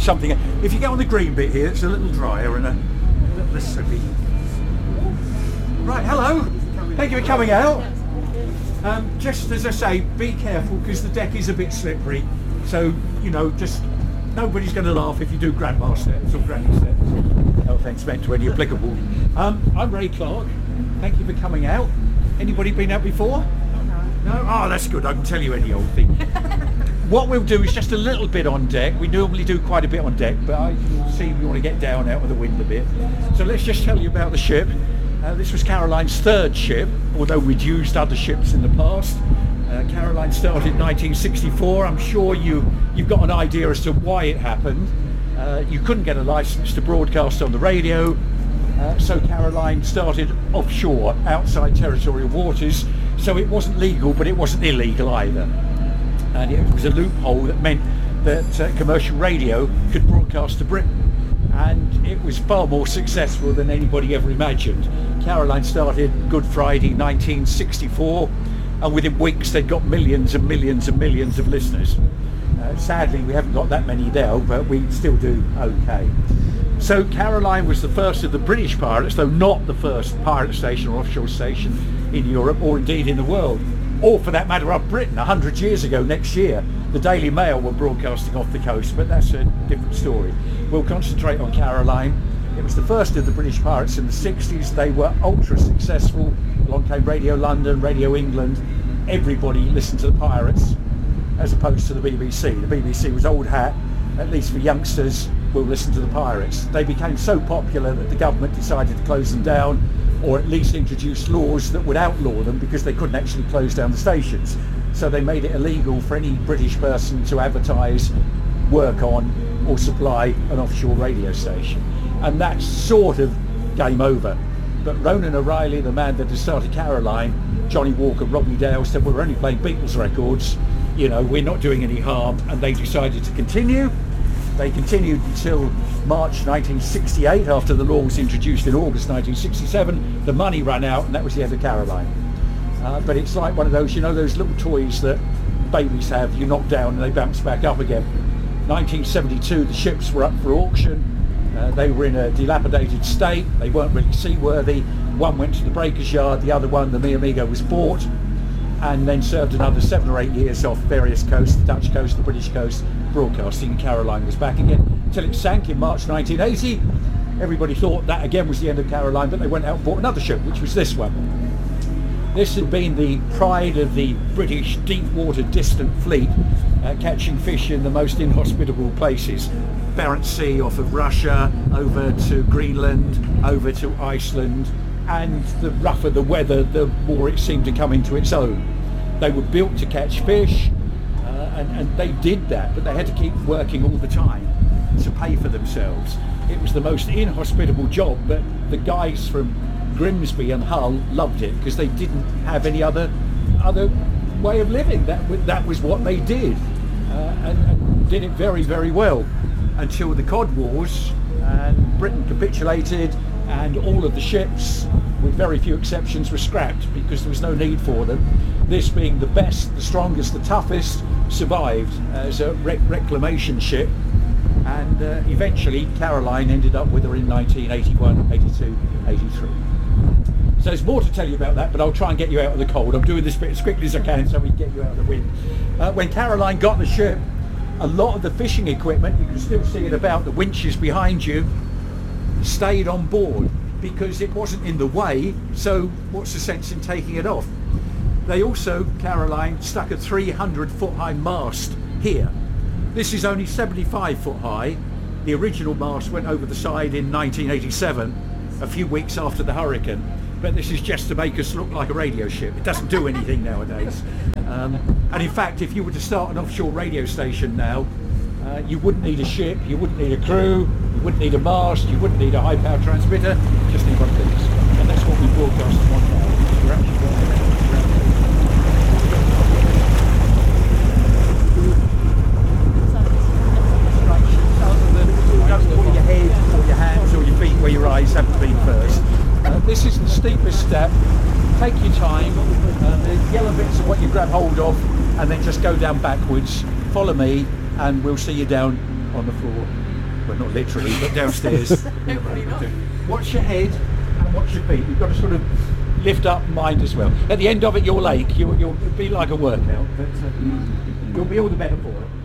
something. If you go on the green bit here, it's a little drier and a little soapy. Right, hello. Thank you for coming out. Just as I say, be careful because the deck is a bit slippery. So, just nobody's going to laugh if you do grandma steps or granny steps. No offence meant to any applicable. I'm Ray Clark. Thank you for coming out. Anybody been out before? No? Oh, that's good. I can tell you any old thing. What we'll do is just a little bit on deck. We normally do quite a bit on deck, but I see we want to get down out of the wind a bit. So let's just tell you about the ship. This was Caroline's third ship, although we'd used other ships in the past. Caroline started in 1964. I'm sure you've got an idea as to why it happened. You couldn't get a license to broadcast on the radio, so Caroline started offshore, outside territorial waters. So it wasn't legal, but it wasn't illegal either. And it was a loophole that meant that commercial radio could broadcast to Britain. And it was far more successful than anybody ever imagined. Caroline started Good Friday 1964, and within weeks they'd got millions and millions and millions of listeners. Sadly, we haven't got that many now, but we still do okay. So Caroline was the first of the British pirates, though not the first pirate station or offshore station in Europe, or indeed in the world, or for that matter up Britain. 100 years ago next year, the Daily Mail were broadcasting off the coast, but that's a different story. We'll concentrate on Caroline. It was the first of the British pirates in the 60s. They were ultra successful. Along came Radio London, Radio England. Everybody listened to the pirates as opposed to the BBC. The BBC was old hat, at least for youngsters. We'll listen to the pirates. They became so popular that the government decided to close them down, or at least introduce laws that would outlaw them because they couldn't actually close down the stations. So they made it illegal for any British person to advertise, work on or supply an offshore radio station. And that's sort of game over. But Ronan O'Reilly, the man that had started Caroline, Johnny Walker, Rodney Dale said, well, we're only playing Beatles records, we're not doing any harm, and they decided to continue. They continued until March 1968, after the law was introduced in August 1967. The money ran out, and that was the end of Caroline. But it's like one of those, those little toys that babies have, you knock down and they bounce back up again. 1972, the ships were up for auction. They were in a dilapidated state. They weren't really seaworthy. One went to the breakers yard, the other one, the Mi Amigo, was bought and then served another 7 or 8 years off various coasts, the Dutch coast, the British coast, broadcasting. Caroline was back again until it sank in March 1980. Everybody thought that again was the end of Caroline, but they went out and bought another ship, which was this one. This had been the pride of the British deep water distant fleet, catching fish in the most inhospitable places. Barents Sea off of Russia, over to Greenland, over to Iceland, and the rougher the weather, the more it seemed to come into its own. They were built to catch fish, and they did that, but they had to keep working all the time to pay for themselves. It was the most inhospitable job, but the guys from Grimsby and Hull loved it because they didn't have any other way of living. That was what they did, and did it very, very well until the Cod Wars, and Britain capitulated, and all of the ships, with very few exceptions, were scrapped because there was no need for them. This being the best, the strongest, the toughest, survived as a reclamation ship, and eventually Caroline ended up with her in 1981, 82, 83. So there's more to tell you about that, but I'll try and get you out of the cold. I'm doing this bit as quickly as I can so we can get you out of the wind. When Caroline got the ship, a lot of the fishing equipment, you can still see it about, the winches behind you, stayed on board because it wasn't in the way, so what's the sense in taking it off? They also, Caroline, stuck a 300-foot high mast here. This is only 75 foot high. The original mast went over the side in 1987, a few weeks after the hurricane, but this is just to make us look like a radio ship. It doesn't do anything nowadays. And in fact, if you were to start an offshore radio station now, you wouldn't need a ship, you wouldn't need a crew, you wouldn't need a mast, you wouldn't need a high power transmitter, you just need one of these. And that's what we broadcast on now. We're actually don't put your head or your hands or your feet where your eyes have to be first. This is the steepest step. Take your time. The yellow bits are what you grab hold of, and then just go down backwards. Follow me, and we'll see you down on the floor. well, not literally, but downstairs. Watch your head and watch your feet. You've got to sort of lift up mind as well. At the end of it, you'll ache. You'll be like a workout, but you'll be all the better for it.